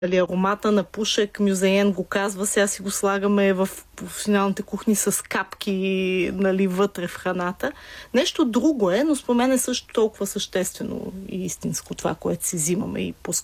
Аромата на пушек, Мюзеен го казва, сега си го слагаме в професионалните кухни с капки, нали, вътре в храната. Нещо друго е, но според мен е също толкова съществено и истинско това, което си взимаме и